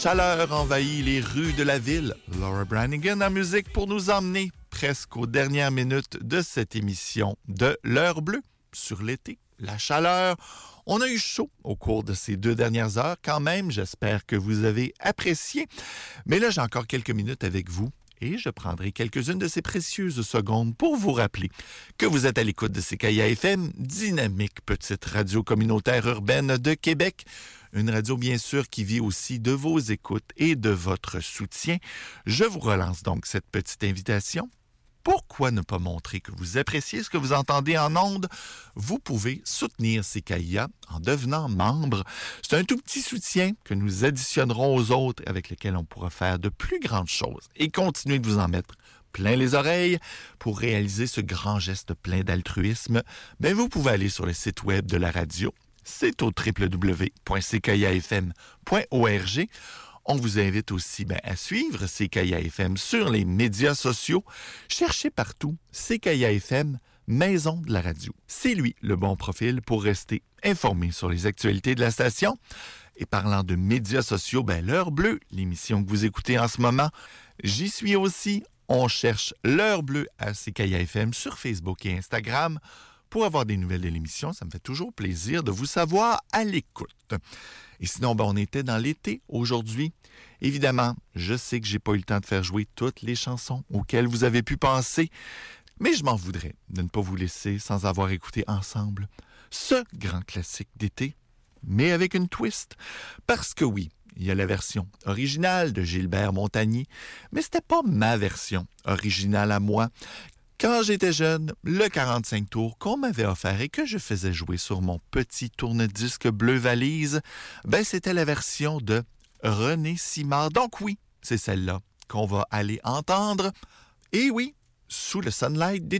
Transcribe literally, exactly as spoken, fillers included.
Chaleur envahit les rues de la ville. Laura Branigan en musique pour nous emmener presque aux dernières minutes de cette émission de l'heure bleue sur l'été. La chaleur, on a eu chaud au cours de ces deux dernières heures quand même. J'espère que vous avez apprécié. Mais là, j'ai encore quelques minutes avec vous. Et je prendrai quelques-unes de ces précieuses secondes pour vous rappeler que vous êtes à l'écoute de C K I A F M, dynamique petite radio communautaire urbaine de Québec. Une radio, bien sûr, qui vit aussi de vos écoutes et de votre soutien. Je vous relance donc cette petite invitation. Pourquoi ne pas montrer que vous appréciez ce que vous entendez en ondes? Vous pouvez soutenir C K I A en devenant membre. C'est un tout petit soutien que nous additionnerons aux autres avec lesquels on pourra faire de plus grandes choses et continuer de vous en mettre plein les oreilles pour réaliser ce grand geste plein d'altruisme. Ben, vous pouvez aller sur le site web de la radio. C'est au w w w point c k i a f m point org. On vous invite aussi ben, à suivre C K I A F M sur les médias sociaux. Cherchez partout C K I A F M, Maison de la radio. C'est lui le bon profil pour rester informé sur les actualités de la station. Et parlant de médias sociaux, ben, l'heure bleue, l'émission que vous écoutez en ce moment, j'y suis aussi. On cherche l'heure bleue à C K I A F M sur Facebook et Instagram. Pour avoir des nouvelles de l'émission, ça me fait toujours plaisir de vous savoir à l'écoute. Et sinon, ben, on était dans l'été aujourd'hui. Évidemment, je sais que j'ai pas eu le temps de faire jouer toutes les chansons auxquelles vous avez pu penser, mais je m'en voudrais de ne pas vous laisser sans avoir écouté ensemble ce grand classique d'été, mais avec une twist. Parce que oui, il y a la version originale de Gilbert Montagny, mais c'était pas ma version originale à moi. Quand j'étais jeune, le quarante-cinq tours qu'on m'avait offert et que je faisais jouer sur mon petit tourne-disque bleu valise, ben c'était la version de René Simard. Donc oui, c'est celle-là qu'on va aller entendre. Et oui, sous le sunlight des